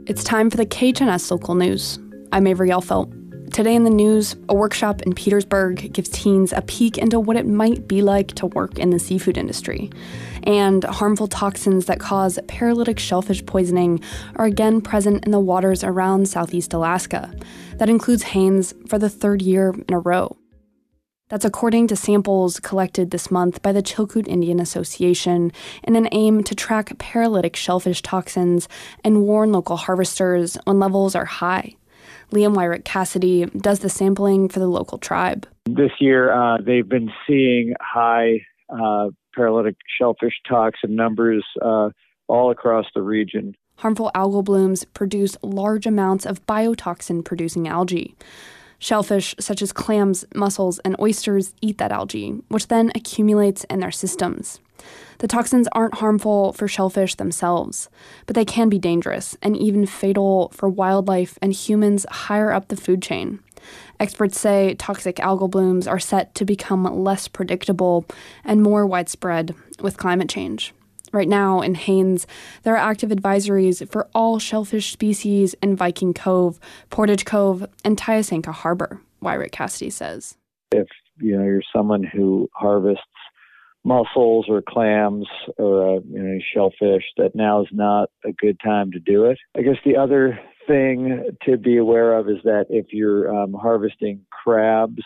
It's time for the KHNS local news. I'm Avery Elfelt. Today in the news, a workshop in Petersburg gives teens a peek into what it might be like to work in the seafood industry. And harmful toxins that cause paralytic shellfish poisoning are again present in the waters around Southeast Alaska. That includes Haines for the third year in a row. That's according to samples collected this month by the Chilkoot Indian Association in an aim to track paralytic shellfish toxins and warn local harvesters when levels are high. Liam Wyrick-Cassidy does the sampling for the local tribe. This year, they've been seeing high paralytic shellfish toxin numbers all across the region. Harmful algal blooms produce large amounts of biotoxin-producing algae. Shellfish, such as clams, mussels, and oysters, eat that algae, which then accumulates in their systems. The toxins aren't harmful for shellfish themselves, but they can be dangerous and even fatal for wildlife and humans higher up the food chain. Experts say toxic algal blooms are set to become less predictable and more widespread with climate change. Right now, in Haines, there are active advisories for all shellfish species in Viking Cove, Portage Cove, and Tyasanka Harbor, Wyrick-Cassidy says. If you're someone who harvests mussels or clams or shellfish, that now is not a good time to do it. I guess the other thing to be aware of is that if you're harvesting crabs,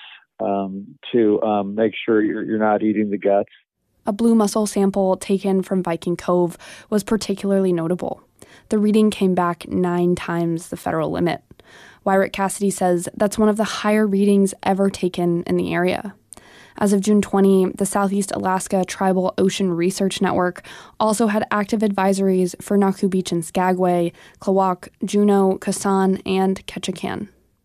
to make sure you're not eating the guts. A blue mussel sample taken from Viking Cove was particularly notable. The reading came back 9 times the federal limit. Wyrick-Cassidy says that's one of the higher readings ever taken in the area. As of June 20, the Southeast Alaska Tribal Ocean Research Network also had active advisories for Naku Beach and Skagway, Klawock, Juneau, Kasan, and Ketchikan.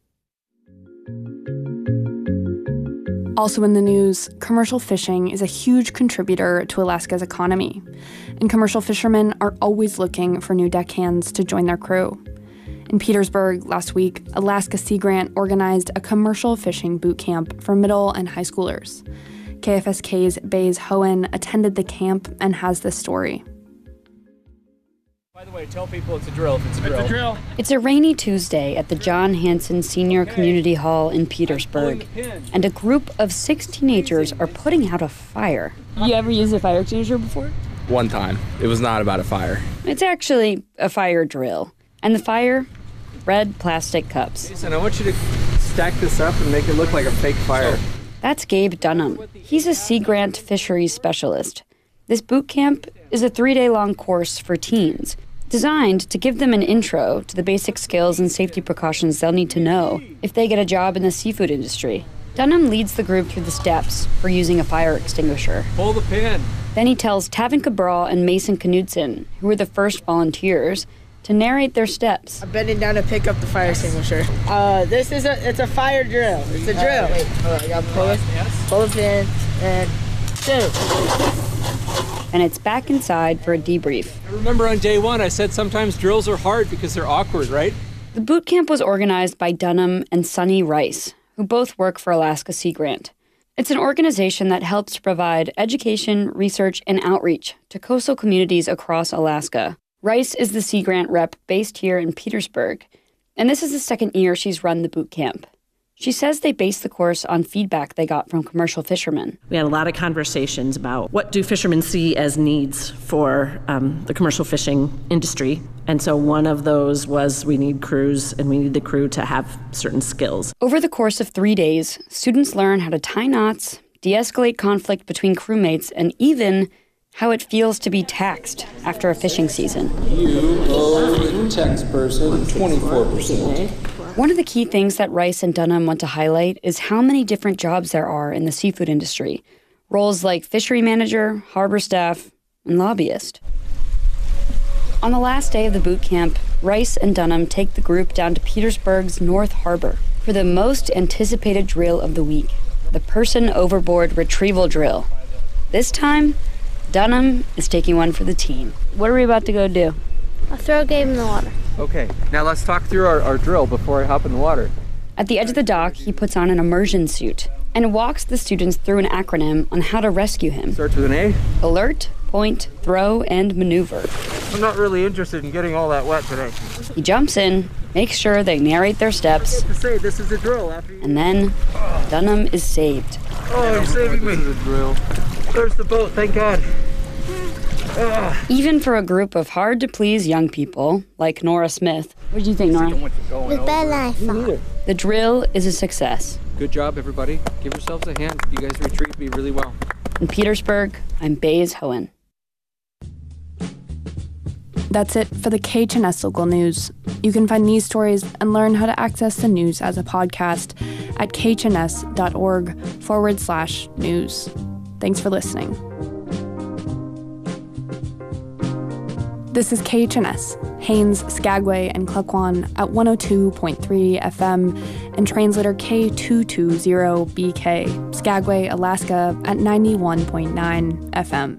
Also in the news, commercial fishing is a huge contributor to Alaska's economy, and commercial fishermen are always looking for new deckhands to join their crew. In Petersburg last week, Alaska Sea Grant organized a commercial fishing boot camp for middle and high schoolers. KFSK's Baze Hohen attended the camp and has this story. By the way, tell people it's a drill if it's a drill. It's a drill. It's a rainy Tuesday at the John Hanson Senior Community Hall in Petersburg, and a group of 6 teenagers are putting out a fire. You ever used a fire extinguisher before? One time. It was not about a fire. It's actually a fire drill. And the fire? Red plastic cups. Jason, I want you to stack this up and make it look like a fake fire. That's Gabe Dunham. He's a Sea Grant fisheries specialist. This boot camp is a 3-day-long course for teens, designed to give them an intro to the basic skills and safety precautions they'll need to know if they get a job in the seafood industry. Dunham leads the group through the steps for using a fire extinguisher. Pull the pin. Then he tells Tavin Cabral and Mason Knudsen, who were the first volunteers, to narrate their steps. I'm bending down to pick up the fire extinguisher. It's a fire drill. It's a drill. Wait, hold on, I gotta pull the pin, and shoot. And it's back inside for a debrief. I remember on day 1 I said sometimes drills are hard because they're awkward, right? The boot camp was organized by Dunham and Sonny Rice, who both work for Alaska Sea Grant. It's an organization that helps to provide education, research, and outreach to coastal communities across Alaska. Rice is the Sea Grant rep based here in Petersburg, and this is the 2nd year she's run the boot camp. She says they based the course on feedback they got from commercial fishermen. We had a lot of conversations about what do fishermen see as needs for the commercial fishing industry. And so one of those was we need crews, and we need the crew to have certain skills. Over the course of 3 days, students learn how to tie knots, de-escalate conflict between crewmates, and even how it feels to be taxed after a fishing season. You owe tax person 24%. One of the key things that Rice and Dunham want to highlight is how many different jobs there are in the seafood industry. Roles like fishery manager, harbor staff, and lobbyist. On the last day of the boot camp, Rice and Dunham take the group down to Petersburg's North Harbor for the most anticipated drill of the week, the person overboard retrieval drill. This time, Dunham is taking one for the team. What are we about to go do? I'll throw Gabe in the water. Okay, now let's talk through our drill before I hop in the water. At the edge of the dock, he puts on an immersion suit and walks the students through an acronym on how to rescue him. Starts with an A. Alert, point, throw, and maneuver. I'm not really interested in getting all that wet today. He jumps in, makes sure they narrate their steps, To say this is a drill after you... and then Dunham is saved. Oh, you're saving me. This is a drill. There's the boat, thank God. Even for a group of hard-to-please young people, like Nora Smith. What did you think, Nora? It was better than I thought. The drill is a success. Good job, everybody. Give yourselves a hand. You guys retrieved me really well. In Petersburg, I'm Baze Hohen. That's it for the KHNS Local News. You can find these stories and learn how to access the news as a podcast at khns.org/news. Thanks for listening. This is KHNS, Haines, Skagway, and Klukwan at 102.3 FM and translator K220BK, Skagway, Alaska at 91.9 FM.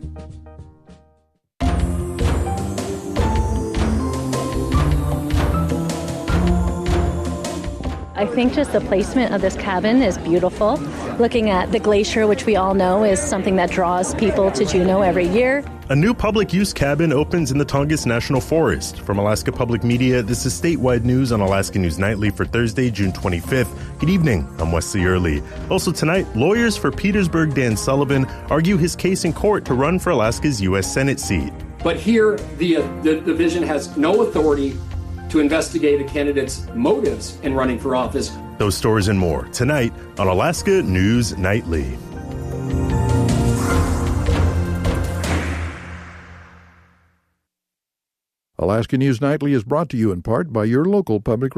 I think just the placement of this cabin is beautiful. Looking at the glacier, which we all know is something that draws people to Juneau every year. A new public use cabin opens in the Tongass National Forest. From Alaska Public Media, this is statewide news on Alaska News Nightly for Thursday, June 25th. Good evening, I'm Wesley Early. Also tonight, lawyers for Petersburg Dan Sullivan argue his case in court to run for Alaska's U.S. Senate seat. But here, the division has no authority to investigate a candidate's motives in running for office. Those stories and more tonight on Alaska News Nightly. Alaska News Nightly is brought to you in part by your local public